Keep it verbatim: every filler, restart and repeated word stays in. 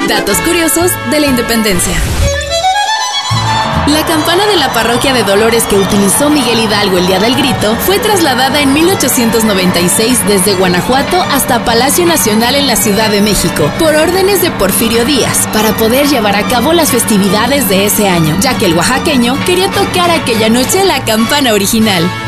Datos curiosos de la independencia. La campana de la parroquia de Dolores que utilizó Miguel Hidalgo el día del grito fue trasladada en mil ochocientos noventa y seis desde Guanajuato hasta Palacio Nacional en la Ciudad de México, por órdenes de Porfirio Díaz, para poder llevar a cabo las festividades de ese año, ya que el oaxaqueño quería tocar aquella noche la campana original.